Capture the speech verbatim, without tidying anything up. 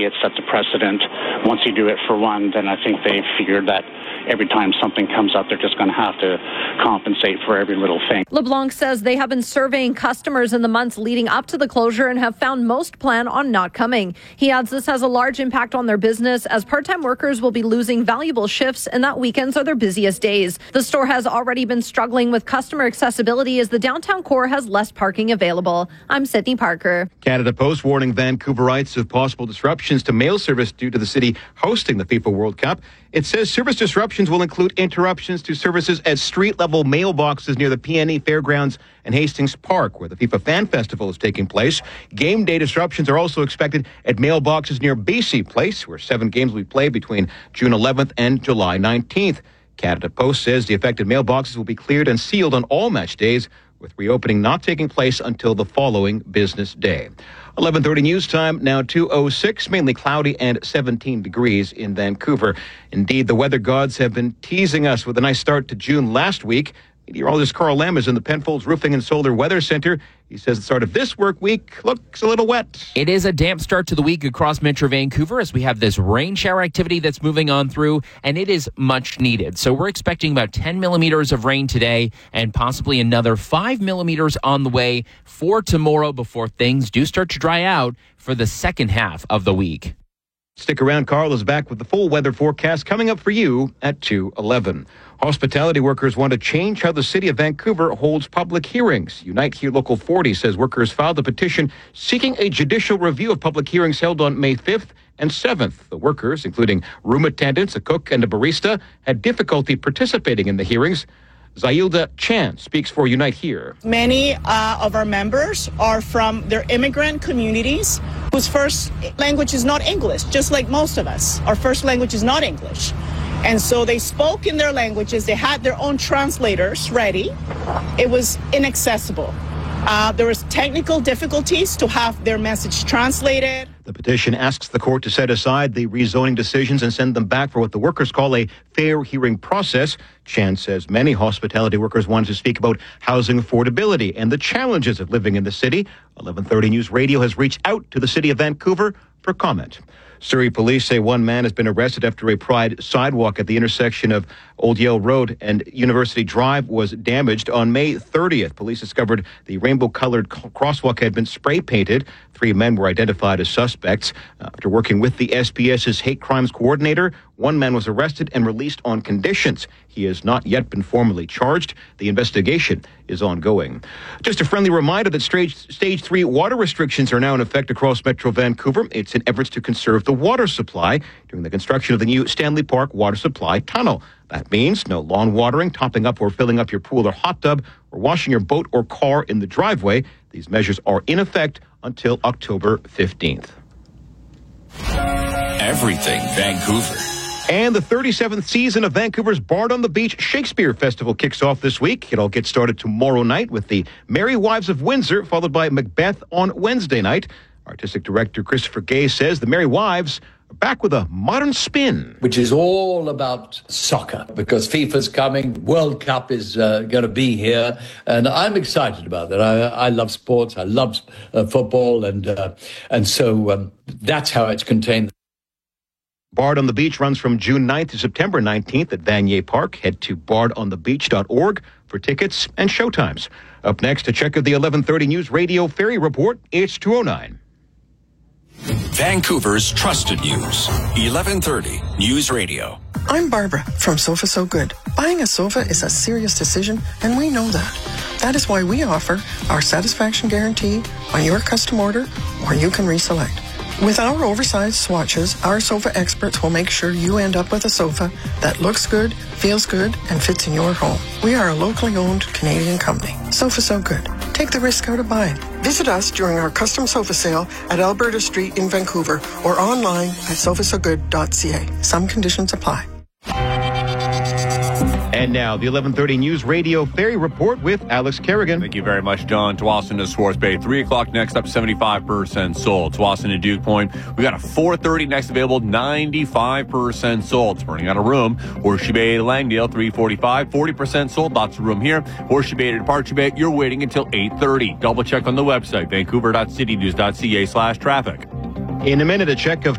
me, it sets a precedent. Once you do it for one, then I think they figured that every time something comes up, they're just going to have to compensate for every little thing. LeBlanc says they have been surveying customers in the months leading up to the closure and have found most plan on not coming. He adds this has a large impact on their business as part-time workers will be losing valuable shifts and that weekends are their busiest days. The store has already been struggling with customer accessibility as the downtown core has less parking available. I'm Sydney Parker. Canada Post warning Vancouverites of possible disruptions to mail service due to the city hosting the FIFA World Cup. It says service disruptions will include interruptions to services at street-level mailboxes near the P N E Fairgrounds and Hastings Park, where the FIFA Fan Festival is taking place. Game day disruptions are also expected at mailboxes near B C Place, where seven games will be played between June eleventh and July nineteenth. Canada Post says the affected mailboxes will be cleared and sealed on all match days, with reopening not taking place until the following business day. eleven thirty news time, now two oh six, mainly cloudy and seventeen degrees in Vancouver. Indeed, the weather gods have been teasing us with a nice start to June last week. Meteorologist Carl Lamb is in the Penfolds Roofing and Solar Weather Center. He says the start of this work week looks a little wet. It is a damp start to the week across Metro Vancouver as we have this rain shower activity that's moving on through, and it is much needed. So we're expecting about ten millimeters of rain today and possibly another five millimeters on the way for tomorrow before things do start to dry out for the second half of the week. Stick around. Carl is back with the full weather forecast coming up for you at two eleven. Hospitality workers want to change how the city of Vancouver holds public hearings. Unite Here Local forty says workers filed a petition seeking a judicial review of public hearings held on May fifth and seventh. The workers, including room attendants, a cook, and a barista, had difficulty participating in the hearings. Zayilda Chan speaks for Unite Here. Many uh, of our members are from their immigrant communities whose first language is not English, just like most of us. Our first language is not English. And so they spoke in their languages. They had their own translators ready. It was inaccessible. Uh, there was technical difficulties to have their message translated. The petition asks the court to set aside the rezoning decisions and send them back for what the workers call a fair hearing process. Chan says many hospitality workers wanted to speak about housing affordability and the challenges of living in the city. eleven thirty News Radio has reached out to the city of Vancouver for comment. Surrey police say one man has been arrested after a Pride sidewalk at the intersection of Old Yale Road and University Drive was damaged. On May thirtieth, police discovered the rainbow-colored crosswalk had been spray-painted. Three men were identified as suspects. After working with the S P S's hate crimes coordinator, one man was arrested and released on conditions. He has not yet been formally charged. The investigation is ongoing. Just a friendly reminder that stage, stage three water restrictions are now in effect across Metro Vancouver. It's in efforts to conserve the water supply during the construction of the new Stanley Park Water Supply Tunnel. That means no lawn watering, topping up or filling up your pool or hot tub, or washing your boat or car in the driveway. These measures are in effect until October fifteenth. Everything Vancouver. And the thirty-seventh season of Vancouver's Bard on the Beach Shakespeare Festival kicks off this week. It all gets started tomorrow night with the Merry Wives of Windsor, followed by Macbeth on Wednesday night. Artistic director Christopher Gay says the Merry Wives are back with a modern spin. Which is all about soccer, because FIFA's coming, World Cup is uh, going to be here, and I'm excited about that. I, I love sports, I love uh, football, and, uh, and so um, that's how it's contained. Bard on the Beach runs from June ninth to September nineteenth at Vanier Park. Head to bard on the beach dot org for tickets and showtimes. Up next, a check of the eleven thirty News Radio Ferry Report. It's two oh nine. Vancouver's trusted news. eleven thirty News Radio. I'm Barbara from Sofa So Good. Buying a sofa is a serious decision, and we know that. That is why we offer our satisfaction guarantee on your custom order, or you can reselect. With our oversized swatches, our sofa experts will make sure you end up with a sofa that looks good, feels good, and fits in your home. We are a locally owned Canadian company. Sofa So Good. Take the risk out of buying. Visit us during our custom sofa sale at Alberta Street in Vancouver or online at sofa so good dot c a. Some conditions apply. And now, the eleven thirty News Radio Ferry Report with Alex Kerrigan. Thank you very much, John. Tsawwassen to Swartz Bay. three o'clock next up, seventy-five percent sold. Tsawwassen to Duke Point. We got a four thirty next available, ninety-five percent sold. It's running out of room. Horseshoe Bay to Langdale, three forty-five, forty percent sold. Lots of room here. Horseshoe Bay to Departure Bay, you're waiting until eight thirty. Double check on the website, vancouver dot city news dot c a slash traffic. In a minute, a check of